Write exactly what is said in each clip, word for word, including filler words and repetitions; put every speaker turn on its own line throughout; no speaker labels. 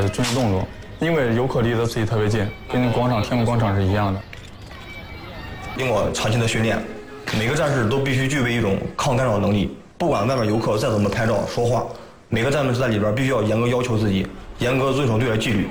军事动作，因为游客离得自己特别近，跟广场天安门广场是一样的。
经过长期的训练，每个战士都必须具备一种抗干扰能力。不管外面游客再怎么拍照说话，每个战士在里边必须要严格要求自己，严格遵守队列纪律。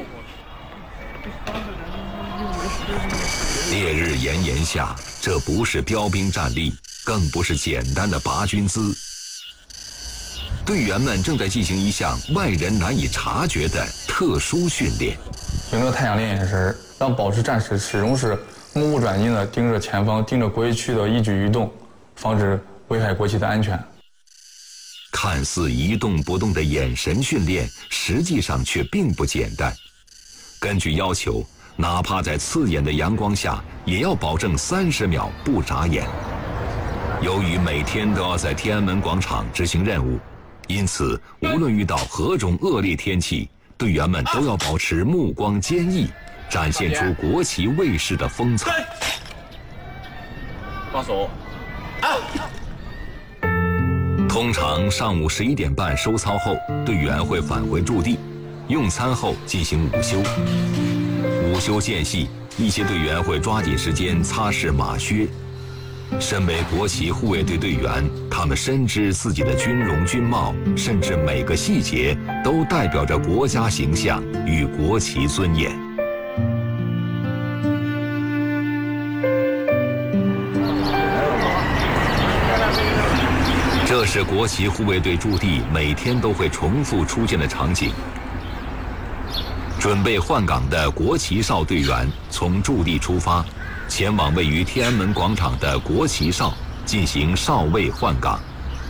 烈日炎炎下，这不是标兵站立，更不是简单的拔军姿。队员们正在进行一项外人难以察觉的特殊训练。
迎着太阳练眼神，让保持战士始终是目不转睛地盯着前方，盯着国旗区的一举一动，防止危害国旗的安全。
看似一动不动的眼神训练，实际上却并不简单。根据要求，哪怕在刺眼的阳光下，也要保证三十秒不眨眼。由于每天都要在天安门广场执行任务，因此无论遇到何种恶劣天气，队员们都要保持目光坚毅，展现出国旗卫士的风采。
放手。
通常上午十一点半收操后，队员会返回驻地，用餐后进行午休。午休间隙，一些队员会抓紧时间擦拭马靴。身为国旗护卫队队员，他们深知自己的军容军帽，甚至每个细节都代表着国家形象与国旗尊严。这是国旗护卫队驻地每天都会重复出现的场景。准备换岗的国旗哨队员从驻地出发，前往位于天安门广场的国旗哨进行哨位换岗。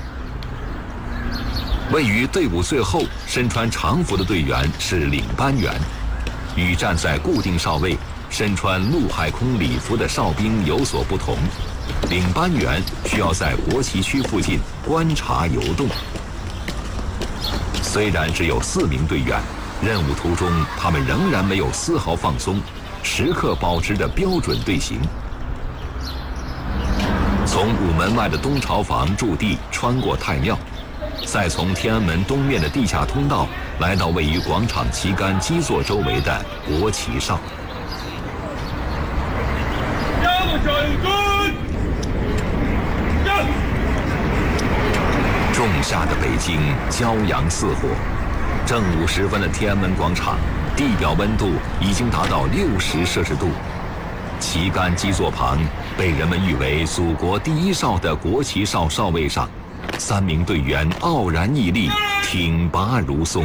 位于队伍最后身穿常服的队员是领班员，与站在固定哨位身穿陆海空礼服的哨兵有所不同。领班员需要在国旗区附近观察游动。虽然只有四名队员，任务途中他们仍然没有丝毫放松，时刻保持着标准队形。从午门外的东朝房驻地穿过太庙，再从天安门东面的地下通道来到位于广场旗杆基座周围的国旗哨。仲夏的北京骄阳似火，正午时分的天安门广场，地表温度已经达到六十摄氏度。旗杆基座旁，被人们誉为祖国第一哨的国旗哨哨位上，三名队员傲然屹立，挺拔如松。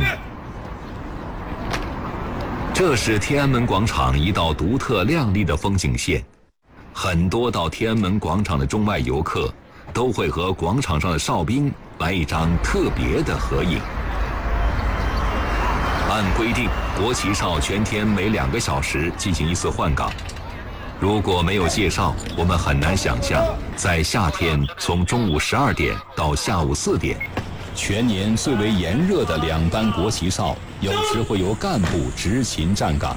这是天安门广场一道独特亮丽的风景线。很多到天安门广场的中外游客都会和广场上的哨兵来一张特别的合影。按规定，国旗哨全天每两个小时进行一次换岗。如果没有介绍，我们很难想象，在夏天从中午十二点到下午四点，全年最为炎热的两班国旗哨，有时会由干部执勤站岗。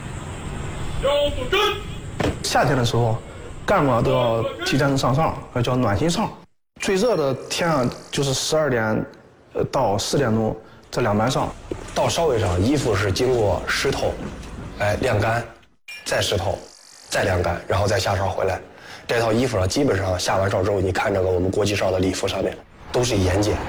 夏天的时候，干部都要替战士上哨，那叫暖心哨。最热的天啊，就是十二点到四点钟这两班哨。
到哨位上，衣服是经过湿透，哎晾干，再湿透，再晾干，然后再下哨回来。这套衣服上基本上下完哨之后，你看这个我们国旗哨的礼服上面都是严检。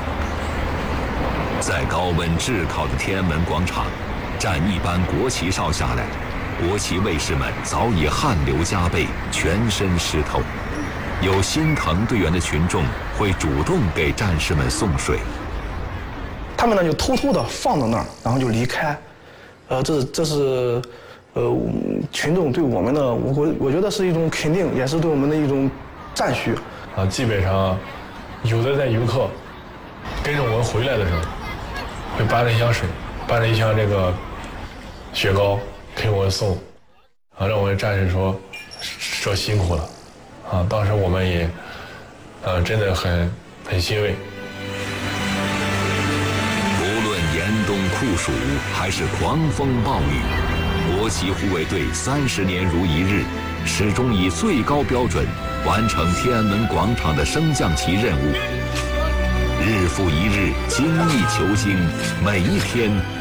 在高温炙烤的天安门广场，站一班国旗哨下来，国旗卫士们早已汗流浃背，全身湿透。有心疼队员的群众会主动给战士们送水。
他们呢就偷偷的放到那儿，然后就离开。呃，这这是呃群众对我们的，我我觉得是一种肯定，也是对我们的一种赞许。
啊，基本上有的在游客跟着我们回来的时候，会搬着一箱水，搬着一箱这个雪糕给我们送，啊，让我们战士说说辛苦了，啊，当时我们也，呃，真的很很欣慰。
无论严冬酷暑还是狂风暴雨，国旗护卫队三十年如一日，始终以最高标准完成天安门广场的升降旗任务。日复一日，精益求精，每一天